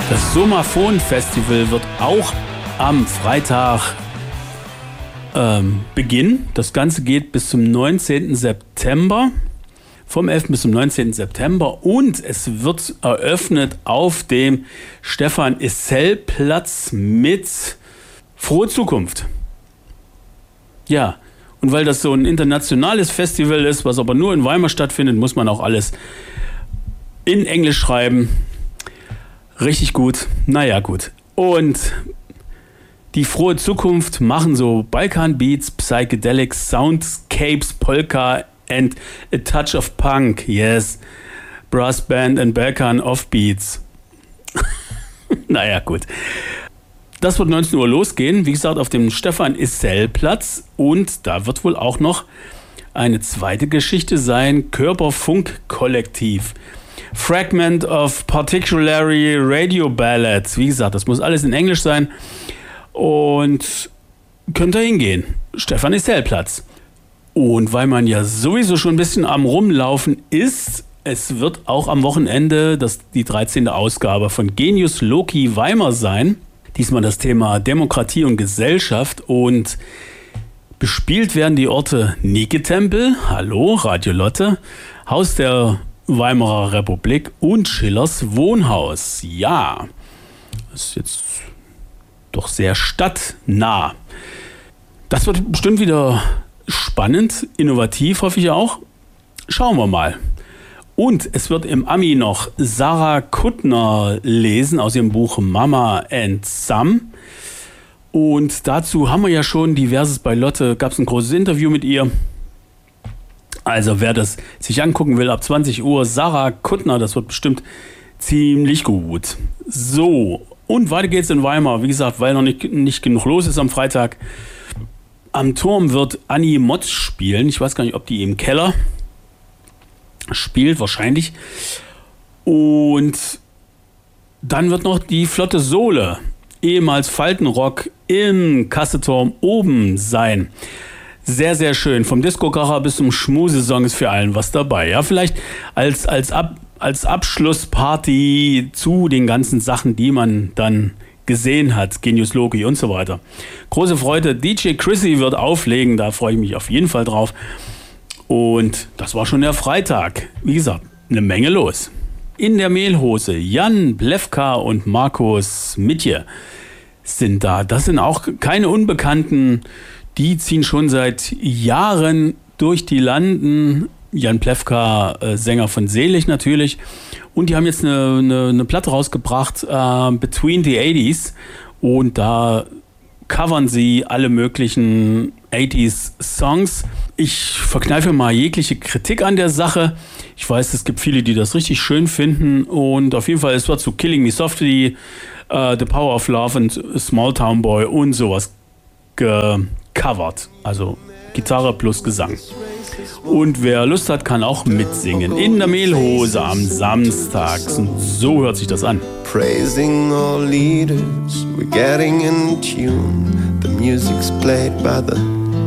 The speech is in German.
Das Somaphon Festival wird auch am Freitag beginnen. Das Ganze geht bis zum 19. September. Vom 11. bis zum 19. September. Und es wird eröffnet auf dem Stefan-Issel-Platz mit Frohe Zukunft. Ja, und weil das so ein internationales Festival ist, was aber nur in Weimar stattfindet, muss man auch alles in Englisch schreiben. Richtig gut. Naja, gut. Und die Frohe Zukunft machen so Balkan Beats, Psychedelics, Soundscapes, Polka and a touch of Punk. Yes. Brass Band and Balkan Offbeats. Naja, gut. Das wird 19 Uhr losgehen. Wie gesagt, auf dem Stefan-Issel-Platz. Und da wird wohl auch noch eine zweite Geschichte sein. Körperfunk-Kollektiv. Fragment of Particularly Radio Ballads. Wie gesagt, das muss alles in Englisch sein. Und könnt ihr hingehen. Stefan-Issel-Platz. Und weil man ja sowieso schon ein bisschen am Rumlaufen ist, es wird auch am Wochenende die 13. Ausgabe von Genius Loci Weimar sein. Diesmal das Thema Demokratie und Gesellschaft. Und bespielt werden die Orte Nike-Tempel, hallo, Radio Lotte, Haus der Weimarer Republik und Schillers Wohnhaus. Ja, das ist jetzt doch sehr stadtnah. Das wird bestimmt wieder spannend, innovativ, hoffe ich auch. Schauen wir mal. Und es wird im Ami noch Sarah Kuttner lesen aus ihrem Buch Mama and Sam. Und dazu haben wir ja schon diverses bei Lotte, gab es ein großes Interview mit ihr. Also wer das sich angucken will, ab 20 Uhr, Sarah Kuttner, das wird bestimmt ziemlich gut. So, und weiter geht's in Weimar. Wie gesagt, weil noch nicht genug los ist am Freitag. Am Turm wird Anni Motz spielen. Ich weiß gar nicht, ob die im Keller spielt, wahrscheinlich. Und dann wird noch die Flotte Sohle, ehemals Faltenrock, im Kasseturm oben sein. Sehr, sehr schön. Vom Disco-Kracher bis zum Schmusesong ist für allen was dabei. Ja, vielleicht als Abschlussparty zu den ganzen Sachen, die man dann gesehen hat. Genius Loci und so weiter. Große Freude. DJ Chrissy wird auflegen. Da freue ich mich auf jeden Fall drauf. Und das war schon der Freitag. Wie gesagt, eine Menge los. In der Mehlhose Jan Plewka und Markus Mitje sind da. Das sind auch keine Unbekannten. Die ziehen schon seit Jahren durch die Landen. Jan Plewka, Sänger von Selig natürlich. Und die haben jetzt eine Platte rausgebracht, Between the 80s. Und da covern sie alle möglichen 80s Songs. Ich verkneife mal jegliche Kritik an der Sache. Ich weiß, es gibt viele, die das richtig schön finden. Und auf jeden Fall, es wird zu Killing Me Softly, The Power of Love und Small Town Boy und sowas gecovert. Also Gitarre plus Gesang. Und wer Lust hat, kann auch mitsingen. In der Mehlhose am Samstag. Und so hört sich das an. Praising all leaders, we're getting in tune. The music's played by the